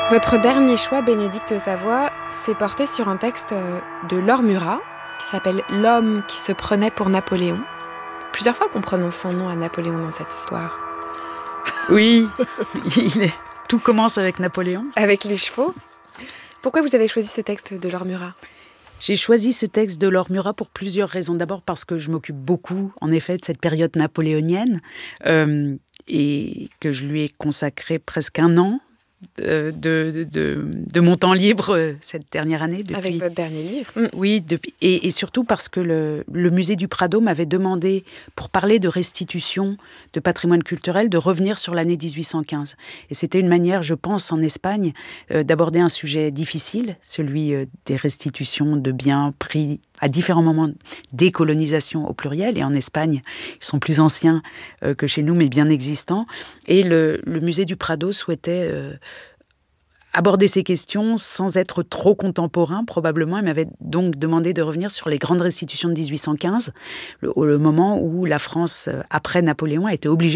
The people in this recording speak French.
Votre dernier choix, Bénédicte Savoie, s'est porté sur un texte de Laure Murat qui s'appelle « L'homme qui se prenait pour Napoléon ». Plusieurs fois qu'on prononce son nom à Napoléon dans cette histoire. Oui, tout commence avec Napoléon. Avec les chevaux. Pourquoi vous avez choisi ce texte de Laure Murat ? J'ai choisi ce texte de Laure Murat pour plusieurs raisons. D'abord parce que je m'occupe beaucoup, en effet, de cette période napoléonienne et que je lui ai consacré presque un an de mon temps libre cette dernière année. Avec votre dernier livre. Oui, et surtout parce que le musée du Prado m'avait demandé, pour parler de restitution de patrimoine culturel, de revenir sur l'année 1815. Et c'était une manière, je pense, en Espagne, d'aborder un sujet difficile, celui des restitutions de biens pris à différents moments des colonisations au pluriel. Et en Espagne, ils sont plus anciens que chez nous, mais bien existants. Et le musée du Prado souhaitait aborder ces questions sans être trop contemporain, probablement. Il m'avait donc demandé de revenir sur les grandes restitutions de 1815, le moment où la France, après Napoléon, a été obligée